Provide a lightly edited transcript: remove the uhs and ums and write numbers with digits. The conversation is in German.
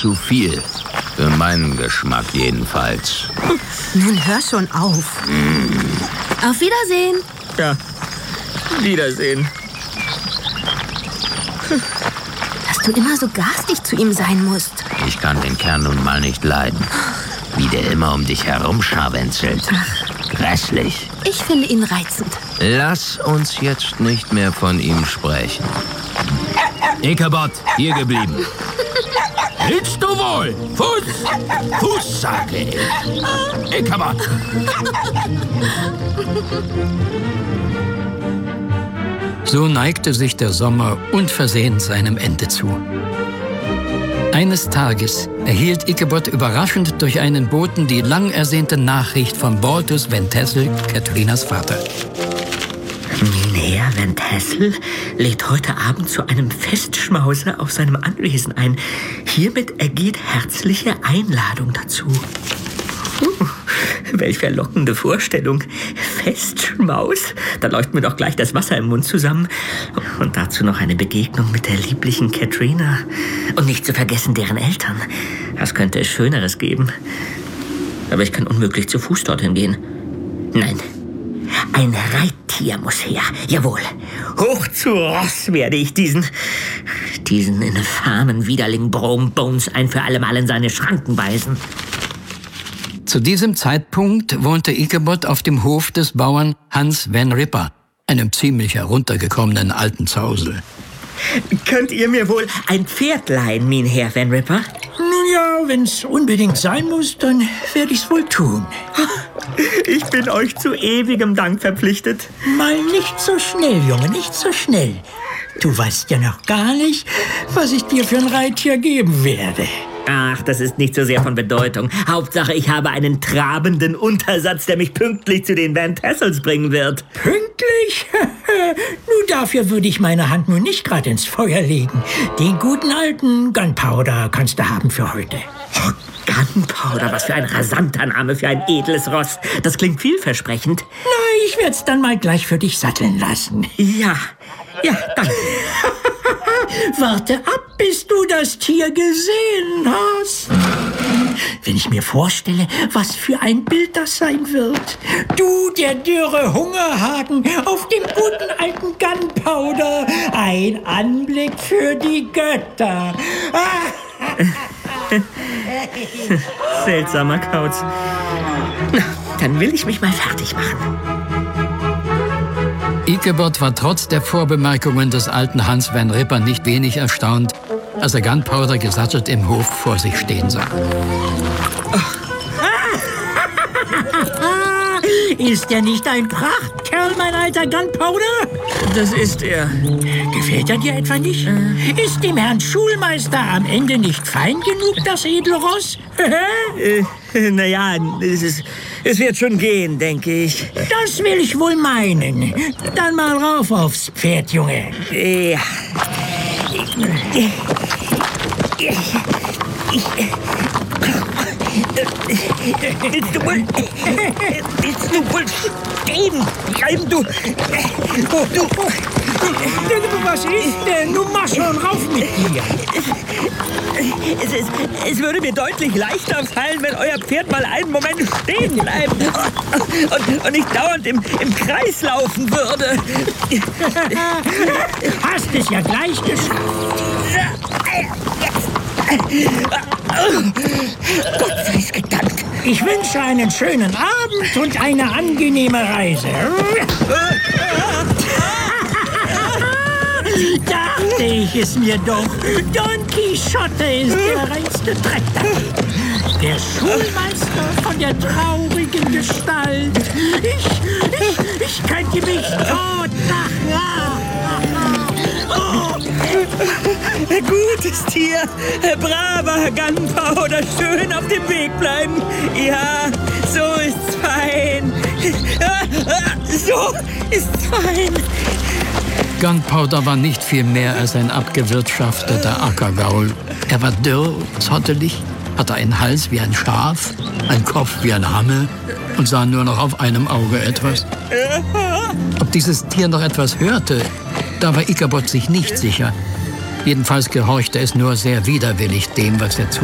zu viel. Für meinen Geschmack jedenfalls. Nun hör schon auf. Auf Wiedersehen. Ja, Wiedersehen. Dass du immer so garstig zu ihm sein musst. Ich kann den Kerl nun mal nicht leiden. Wie der immer um dich herumscharwenzelt. Grässlich. Ich finde ihn reizend. Lass uns jetzt nicht mehr von ihm sprechen. Ichabod, hier geblieben. Willst du wohl? Fuß! Fuß, sage ich. Ichabod! So neigte sich der Sommer unversehens seinem Ende zu. Eines Tages erhielt Ichabod überraschend durch einen Boten die lang ersehnte Nachricht von Balthus Van Tassel, Katharinas Vater. Mynheer Van Tassel lädt heute Abend zu einem Festschmause auf seinem Anwesen ein. Hiermit ergeht herzliche Einladung dazu. Welch verlockende Vorstellung. Festschmaus? Da läuft mir doch gleich das Wasser im Mund zusammen. Und dazu noch eine Begegnung mit der lieblichen Katrina. Und nicht zu vergessen deren Eltern. Was könnte es Schöneres geben? Aber ich kann unmöglich zu Fuß dorthin gehen. Nein, ein Reittier muss her. Jawohl. Hoch zu Ross werde ich diesen infamen Widerling Brom Bones ein für allemal in seine Schranken weisen. Zu diesem Zeitpunkt wohnte Ichabod auf dem Hof des Bauern Hans Van Ripper, einem ziemlich heruntergekommenen alten Zausel. Könnt ihr mir wohl ein Pferd leihen, Mynheer Van Ripper? Nun ja, wenn's unbedingt sein muss, dann werde ich's wohl tun. Ich bin euch zu ewigem Dank verpflichtet. Mal nicht so schnell, Junge, nicht so schnell. Du weißt ja noch gar nicht, was ich dir für ein Reittier geben werde. Ach, das ist nicht so sehr von Bedeutung. Hauptsache, ich habe einen trabenden Untersatz, der mich pünktlich zu den Van Tassels bringen wird. Pünktlich? Nun, dafür würde ich meine Hand nun nicht gerade ins Feuer legen. Den guten alten Gunpowder kannst du haben für heute. Oh, Gunpowder, was für ein rasanter Name für ein edles Ross. Das klingt vielversprechend. Na, ich werde es dann mal gleich für dich satteln lassen. Ja, danke. Warte ab, bis du das Tier gesehen hast. Wenn ich mir vorstelle, was für ein Bild das sein wird. Du, der dürre Hungerhaken auf dem guten alten Gunpowder. Ein Anblick für die Götter. Seltsamer Kauz. Na, dann will ich mich mal fertig machen. Ichabod war trotz der Vorbemerkungen des alten Hans Van Ripper nicht wenig erstaunt, als er Gunpowder gesattelt im Hof vor sich stehen sah. Ist der nicht ein Prachtkerl, mein alter Gunpowder? Das ist er. Gefällt er dir etwa nicht? Ist dem Herrn Schulmeister am Ende nicht fein genug, das edle Ross? Naja, es wird schon gehen, denke ich. Das will ich wohl meinen. Dann mal rauf aufs Pferd, Junge. Ja. Willst du wohl stehen bleiben, du? Was ist denn? Du mach schon rauf mit dir. Es würde mir deutlich leichter fallen, wenn euer Pferd mal einen Moment stehen bleibt und nicht dauernd im Kreis laufen würde. Hast es ja gleich geschafft. Gott sei's gedankt. Ich wünsche einen schönen Abend und eine angenehme Reise. Dachte ich es mir doch. Don Quixote ist der reinste Dreck dagegen. Der Schulmeister von der traurigen Gestalt. Ich könnte mich totlachen. Gutes Tier, braver Gunpowder, schön auf dem Weg bleiben. Ja, so ist's fein. So ist's fein. Gunpowder war nicht viel mehr als ein abgewirtschafteter Ackergaul. Er war dürr, zottelig, hatte einen Hals wie ein Schaf, einen Kopf wie ein Hammel und sah nur noch auf einem Auge etwas. Ob dieses Tier noch etwas hörte, da war Ichabod sich nicht sicher. Jedenfalls gehorchte es nur sehr widerwillig dem, was er